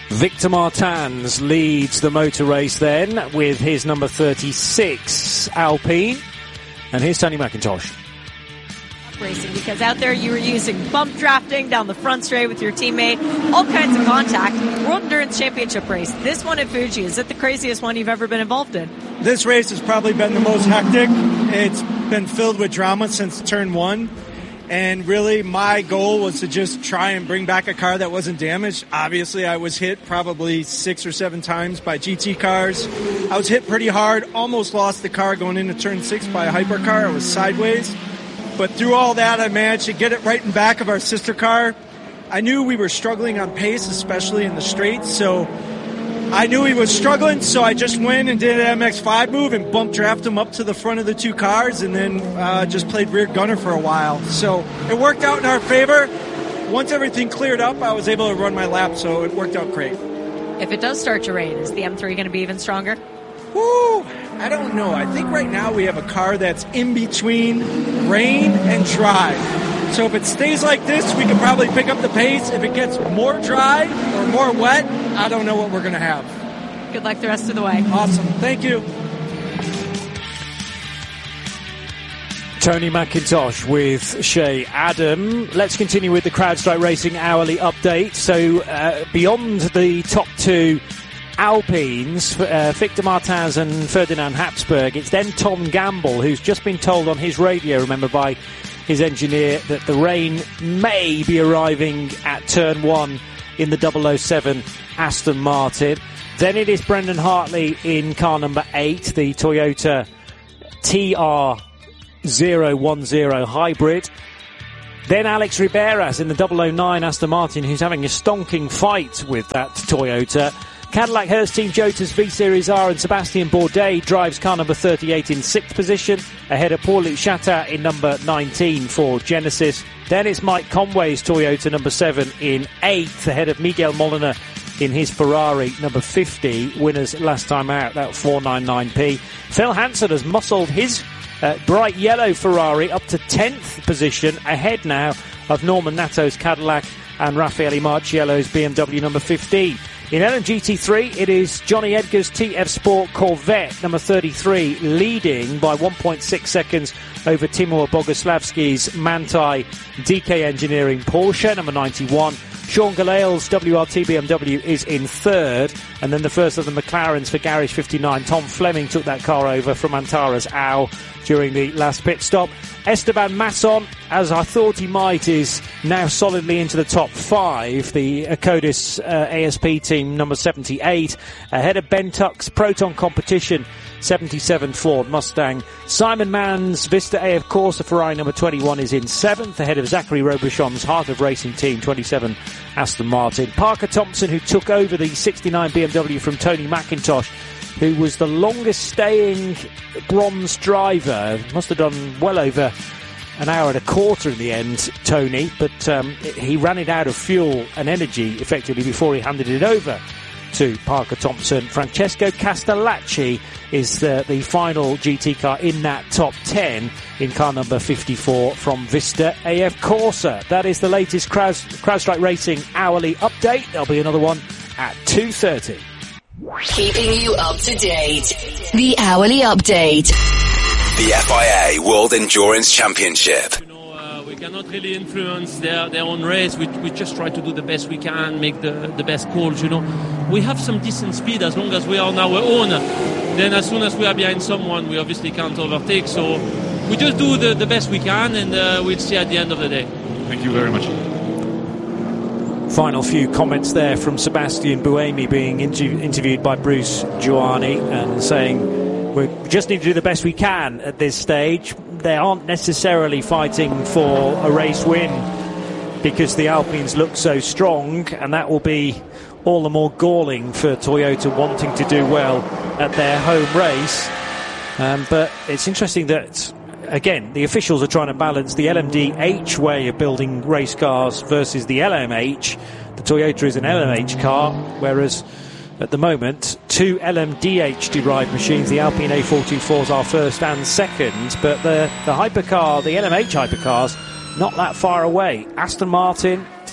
Victor Martins leads the motor race then with his number 36 Alpine. And here's Tony McIntosh. Racing, because out there you were using bump drafting down the front straight with your teammate, all kinds of contact. World Endurance Championship race. This one at Fuji, is it the craziest one you've ever been involved in? This race has probably been the most hectic. It's been filled with drama since turn one. And really, my goal was to just try and bring back a car that wasn't damaged. Obviously, I was hit probably 6 or 7 times by GT cars. I was hit pretty hard, almost lost the car going into turn 6 by a hypercar. I was sideways. But through all that, I managed to get it right in back of our sister car. I knew we were struggling on pace, especially in the straights, so I knew he was struggling, so I just went and did an MX-5 move and bump draft him up to the front of the 2 cars and then just played rear gunner for a while. So it worked out in our favor. Once everything cleared up, I was able to run my lap, so it worked out great. If it does start to rain, is the M3 going to be even stronger? Woo! I don't know. I think right now we have a car that's in between rain and dry. So if it stays like this, we can probably pick up the pace. If it gets more dry or more wet, I don't know what we're going to have. Good luck the rest of the way. Awesome. Thank you. Tony McIntosh with Shea Adam. Let's continue with the CrowdStrike Racing hourly update. So beyond the top 2 Alpines, Victor Martins and Ferdinand Habsburg, it's then Tom Gamble, who's just been told on his radio, remember, by his engineer, that the rain may be arriving at turn 1 in the 007 Aston Martin. Then it is Brendan Hartley in car number 8, the Toyota TR010 hybrid. Then Alex Riberas in the 009 Aston Martin, who's having a stonking fight with that Toyota. Cadillac Hurst Team Jotas V-Series R and Sebastian Bourdais drives car number 38 in 6th position, ahead of Paul-Luc Chatin in number 19 for Genesis. Then it's Mike Conway's Toyota number 7 in 8th, ahead of Miguel Molina in his Ferrari number 50. Winners last time out, that 499p. Phil Hansen has muscled his bright yellow Ferrari up to 10th position, ahead now of Norman Natto's Cadillac and Raffaele Marciello's BMW number 15. In LMGT3, it is Johnny Edgar's TF Sport Corvette, number 33, leading by 1.6 seconds over Timur Boguslavski's Manthey DK Engineering Porsche, number 91. Sean Galeal's WRT BMW is in 3rd, and then the first of the McLarens for Garage 59. Tom Fleming took that car over from Antara's Au during the last pit stop. Esteban Masson, as I thought he might, is now solidly into the top 5. The Codis ASP team, number 78, ahead of Ben Tuck's Proton Competition 77 Ford Mustang. Simon Mann's Vista AF Corsa Ferrari number 21 is in 7th, ahead of Zachary Robichon's Heart of Racing team 27 Aston Martin. Parker Thompson, who took over the 69 BMW from Tony McIntosh, who was the longest staying bronze driver, must have done well over an hour and a quarter in the end, Tony, but he ran it out of fuel and energy effectively before he handed it over to Parker Thompson. Francesco Castellacci is the final GT car in that top 10 in car number 54 from Vista AF Corsa. That is the latest CrowdStrike Racing hourly update. There'll be another one at 2:30. Keeping you up to date. The hourly update. The FIA World Endurance Championship. We cannot really influence their own race. We just try to do the best we can, make the best calls, We have some decent speed as long as we are on our own. Then as soon as we are behind someone, we obviously can't overtake. So we just do the best we can, and we'll see at the end of the day. Thank you very much. Final few comments there from Sebastian Buemi being interviewed by Bruce Giuani and saying we just need to do the best we can at this stage. They aren't necessarily fighting for a race win because the Alpines look so strong, and that will be all the more galling for Toyota wanting to do well at their home race. But it's interesting that, again, the officials are trying to balance the LMDH way of building race cars versus the LMH. The Toyota is an LMH car, whereas at the moment, 2 LMDH derived machines. The Alpine A424s are first and second, but the hypercar, the LMH hypercars, not that far away. Aston Martin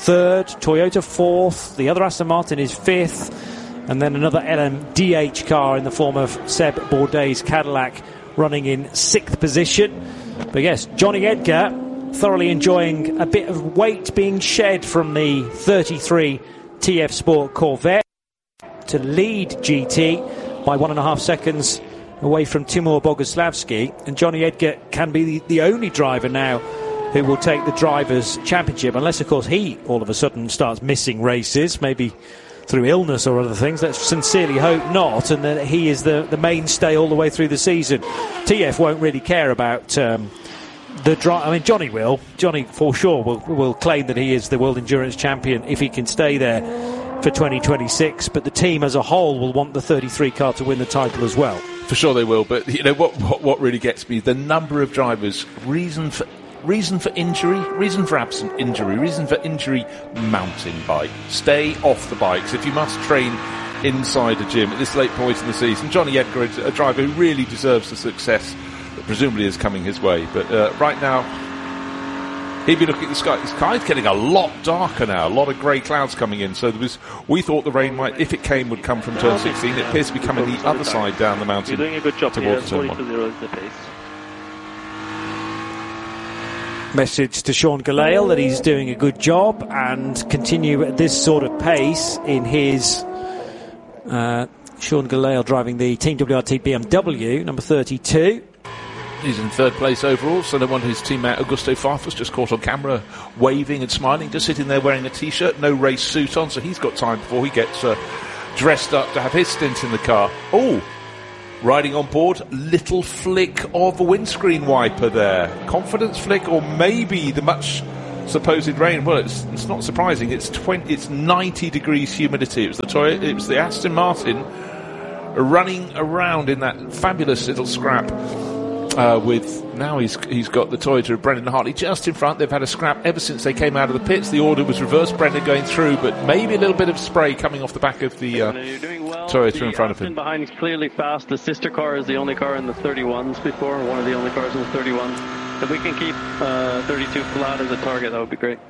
third, Toyota fourth, the other Aston Martin is fifth, and then another LMDH car in the form of Seb Bourdais' Cadillac running in sixth position. But yes, Johnny Edgar thoroughly enjoying a bit of weight being shed from the 33 TF Sport Corvette to lead GT by 1.5 seconds away from Timur Boguslavski, and Johnny Edgar can be the only driver now who will take the Drivers' Championship, unless of course he all of a sudden starts missing races, maybe through illness or other things. Let's sincerely hope not, and that he is the mainstay all the way through the season. TF won't really care about the drive. I mean, Johnny will. Johnny for sure will claim that he is the World Endurance Champion if he can stay there for 2026, but the team as a whole will want the 33 car to win the title as well. For sure they will, but you know what really gets me, the number of drivers, reason for injury, reason for absent injury, reason for injury, mountain bike. Stay off the bikes if you must train inside a gym at this late point in the season. Johnny Edgar is a driver who really deserves the success that presumably is coming his way, but right now he'd be looking at the sky. The sky's getting a lot darker now, a lot of grey clouds coming in, so we thought the rain might, if it came, would come from turn 16. It appears to be coming the other side down the mountain. You're doing a good job towards here. turn 1. 42.0 is the pace. Message to Sean Gelael that he's doing a good job and continue at this sort of pace in his Sean Gelael driving the Team WRT BMW number 32. He's in third place overall, so no wonder his teammate Augusto Farfus just caught on camera waving and smiling, just sitting there wearing a t-shirt, no race suit on, so he's got time before he gets dressed up to have his stint in the car. Oh, riding on board, little flick of a windscreen wiper there. Confidence flick, or maybe the much supposed rain. Well, it's not surprising. It's 90 degrees humidity. It was the Aston Martin running around in that fabulous little scrap. Now he's got the Toyota of Brendan Hartley just in front. They've had a scrap ever since they came out of the pits. The order was reversed. Brendan going through, but maybe a little bit of spray coming off the back of the Toyota in front of him. Behind is clearly fast. The sister car is the only car in the 31s before, one of the only cars in the 31s. If we can keep 32 flat as a target, that would be great.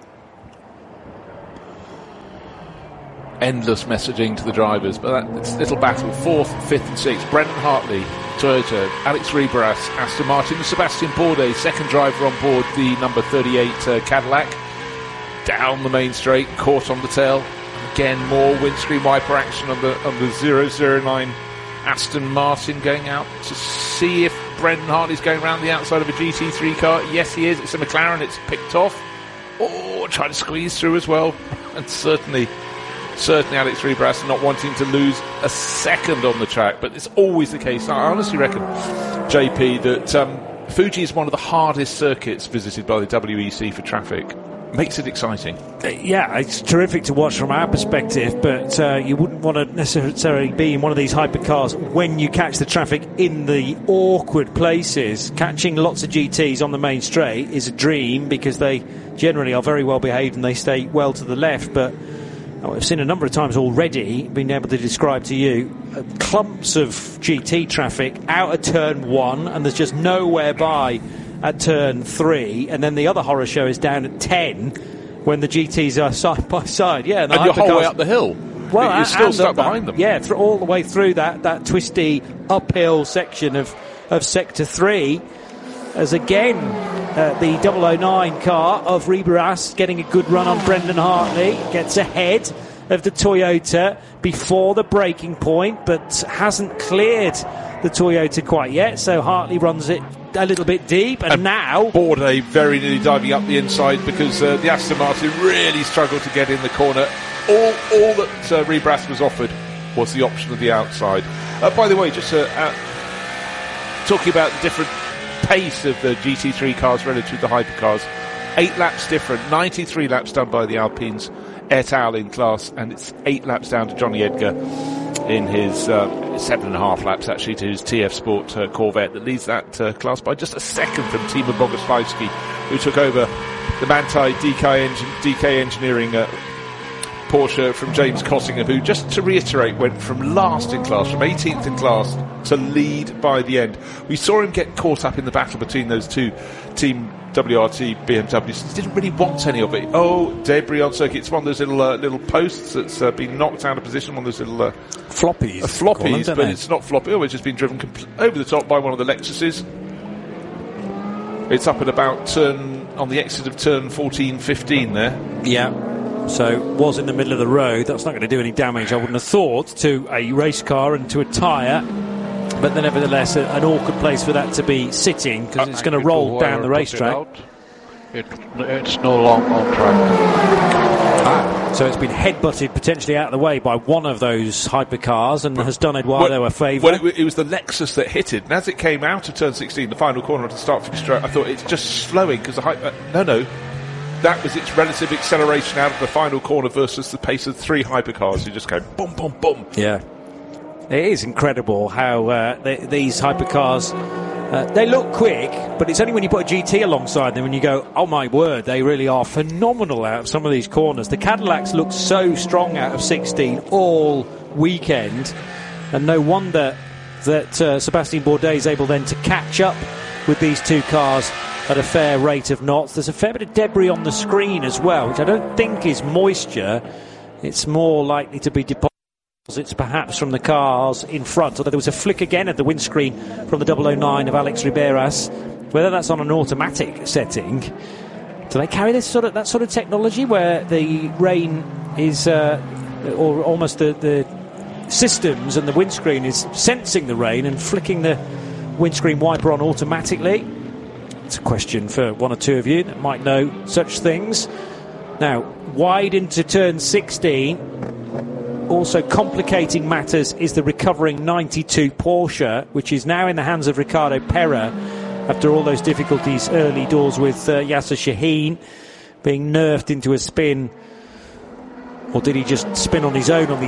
Endless messaging to the drivers, but that little battle, 4th, 5th and 6th. Brendan Hartley, Toyota, Alex Riberas, Aston Martin, Sebastian Bourdais, second driver on board the number 38 Cadillac, down the main straight, caught on the tail. Again, more windscreen wiper action on the 009 Aston Martin, going out to see if Brendan Hartley's going around the outside of a GT3 car. Yes, he is. It's a McLaren. It's picked off. Oh, trying to squeeze through as well, and certainly Alex Riberas not wanting to lose a second on the track, but it's always the case. I honestly reckon, JP, that Fuji is one of the hardest circuits visited by the WEC for traffic. Makes it exciting. Yeah, it's terrific to watch from our perspective, but you wouldn't want to necessarily be in one of these hypercars when you catch the traffic in the awkward places. Catching lots of GTs on the main straight is a dream because they generally are very well behaved and they stay well to the left, but I've seen a number of times already, been able to describe to you, clumps of GT traffic out at turn 1, and there's just nowhere by at turn 3, and then the other horror show is down at 10 when the GTs are side by side. Yeah, and you're whole way up the hill. Well, you're still stuck behind them. Yeah, all the way through that twisty uphill section of Sector 3, as again the 009 car of Riberas getting a good run on Brendan Hartley, gets ahead of the Toyota before the braking point, but hasn't cleared the Toyota quite yet, so Hartley runs it a little bit deep, and now Bourdais very nearly diving up the inside because the Aston Martin really struggled to get in the corner. All that Riberas was offered was the option of the outside. By the way, just talking about the different pace of the GT3 cars relative to the hypercars, 8 laps different, 93 laps done by the Alpines et al. In class, and it's 8 laps down to Johnny Edgar in his 7.5 laps actually to his TF Sport Corvette, that leads that class by just a second from Timur Boguslavski, who took over the Manthey DK Engineering Porsche from James Cottingham, who, just to reiterate, went from last in class, from 18th in class, to lead by the end. We saw him get caught up in the battle between those two Team WRT BMW didn't really want any of it. Oh, debris on circuit. It's one of those little posts that's been knocked out of position, one of those little floppies, but it's not floppy. Oh, it's just been driven over the top by one of the Lexuses. It's up at about on the exit of turn 14, 15 there. Yeah. So was in the middle of the road. That's not going to do any damage, I wouldn't have thought, to a race car and to a tyre. But then, nevertheless, an awkward place for that to be sitting, because it's going to roll down the racetrack. It's no longer on track. So it's been headbutted potentially out of the way by one of those hypercars and has done Eduardo a favour. Well, it was the Lexus that hit it, and as it came out of turn 16, the final corner at the start finish straight, I thought it's just slowing because no. That was its relative acceleration out of the final corner versus the pace of 3 hypercars who just go boom, boom, boom. Yeah. It is incredible how these hypercars, they look quick, but it's only when you put a GT alongside them and you go, oh my word, they really are phenomenal out of some of these corners. The Cadillacs look so strong out of 16 all weekend, and no wonder that Sébastien Bourdais is able then to catch up with these two cars at a fair rate of knots. There's a fair bit of debris on the screen as well, which I don't think is moisture. It's more likely to be deposits perhaps from the cars in front, although there was a flick again at the windscreen from the 009 of Alex Riberas. Whether that's on an automatic setting, do they carry that sort of technology where the rain is or almost the systems and the windscreen is sensing the rain and flicking the windscreen wiper on automatically? It's a question for one or two of you that might know such things. Now, wide into turn 16. Also complicating matters is the recovering 92 Porsche, which is now in the hands of Ricardo Pera after all those difficulties early doors with Yasser Shaheen being nerfed into a spin. Or did he just spin on his own on the